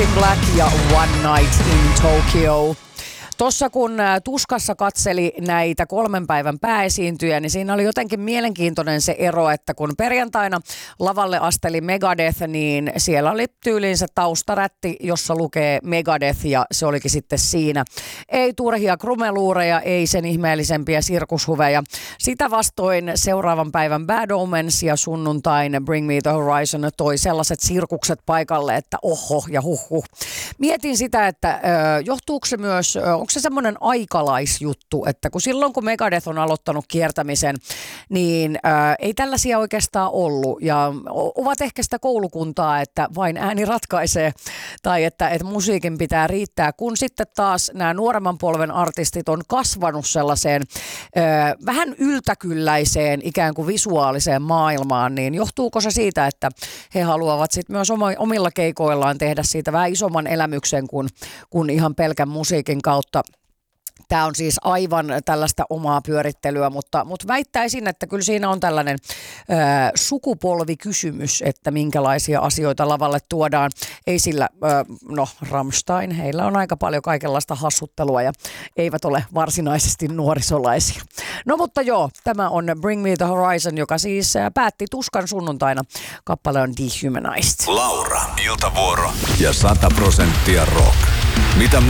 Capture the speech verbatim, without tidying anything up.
in Black ja One Night in Tokyo. Tuossa kun Tuskassa katseli näitä kolmen päivän pääesiintyjä, niin siinä oli jotenkin mielenkiintoinen se ero, että kun perjantaina lavalle asteli Megadeth, niin siellä oli tyyliin se taustarätti, jossa lukee Megadeth ja se olikin sitten siinä. Ei turhia krumeluureja, ei sen ihmeellisempiä sirkushuveja. Sitä vastoin seuraavan päivän Bad Omens ja sunnuntain Bring Me The Horizon toi sellaiset sirkukset paikalle, että oho ja huhhuh. Mietin sitä, että ö, johtuuko se myös, ö, onko se semmoinen aikalaisjuttu, että kun silloin kun Megadeth on aloittanut kiertämisen, niin ää, ei tällaisia oikeastaan ollut ja ovat ehkä sitä koulukuntaa, että vain ääni ratkaisee tai että, että musiikin pitää riittää, kun sitten taas nämä nuoremman polven artistit on kasvanut sellaiseen ää, vähän yltäkylläiseen ikään kuin visuaaliseen maailmaan, niin johtuuko se siitä, että he haluavat sitten myös omilla keikoillaan tehdä siitä vähän isomman elämyksen kuin, kuin ihan pelkän musiikin kautta. Tämä on siis aivan tällaista omaa pyörittelyä, mutta, mutta väittäisin, että kyllä siinä on tällainen ö, sukupolvikysymys, että minkälaisia asioita lavalle tuodaan. Ei sillä, ö, no Rammstein, heillä on aika paljon kaikenlaista hassuttelua ja eivät ole varsinaisesti nuorisolaisia. No mutta joo, tämä on Bring Me The Horizon, joka siis päätti Tuskan sunnuntaina. Kappale on Dehumanized. Laura, iltavuoro ja sata prosenttia rock. Mitä